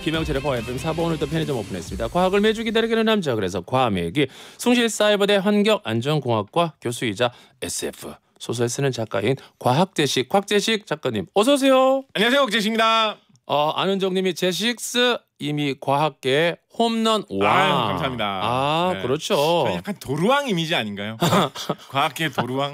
김영철의 과학 FM 4부 오늘도 편의점 오픈했습니다. 과학을 매주 기다리게 하는 남자 그래서 과학매기 숭실사이버대 환경안전공학과 교수이자 SF 소설 쓰는 작가인 과학제식 곽제식 작가님 어서 오세요. 안녕하세요, 곽제식입니다. 안은정님이 제식스 이미 과학계의 홈런 왕. 아유, 감사합니다. 네. 그렇죠. 약간 도루왕 이미지 아닌가요? 과학계 도루왕.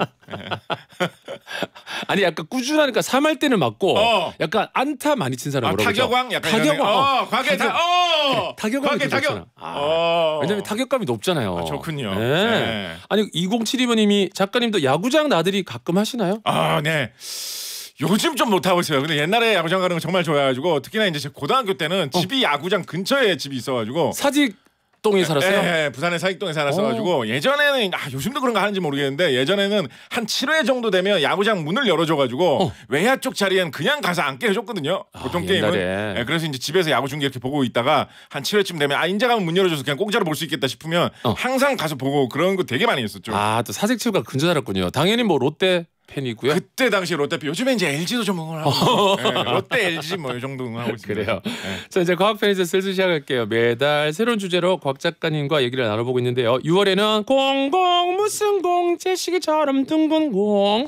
아니 약간 꾸준하니까 3할 때는 맞고 약간 안타 많이 친 사람 뭐라고 타격왕 약간 타격왕. 과학계 타격왕이 과학계 타격. 왜냐면 타격감이 높잖아요. 좋군요. 네. 네. 아니 2072번님이 작가님도 야구장 나들이 가끔 하시나요? 네. 요즘 좀 못하고 있어요. 근데 옛날에 야구장 가는 거 정말 좋아해가지고 특히나 이제 제 고등학교 때는 집이 야구장 근처에 집이 있어가지고 사직동에 살았어요? 네, 부산의 사직동에 살았어가지고 예전에는 요즘도 그런 거 하는지 모르겠는데 예전에는 한 7회 정도 되면 야구장 문을 열어줘가지고 외야 쪽 자리엔 그냥 가서 앉게 해줬거든요. 보통 게임은. 네, 그래서 이제 집에서 야구 중계 이렇게 보고 있다가 한 7회쯤 되면 이제 가면 문 열어줘서 그냥 공짜로 볼 수 있겠다 싶으면 항상 가서 보고 그런 거 되게 많이 했었죠. 또 사직체육가 근처 살았군요. 당연히 뭐 롯데 팬이고요. 그때 당시 롯데팬 요즘에 이제 LG도 좀 응원하고 네, 롯데 LG 뭐 이 정도 응원하고 있습니다. 그래요. 네. 자 이제 과학편에서 슬슬 시작할게요. 매달 새로운 주제로 곽 작가님과 얘기를 나눠보고 있는데요. 6월에는 공공 무슨 공 제시기처럼 둥근 공.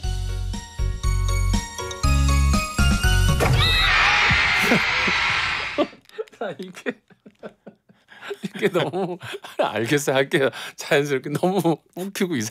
이게 너무 알겠어요. 할게요. 자연스럽게 너무 웃기고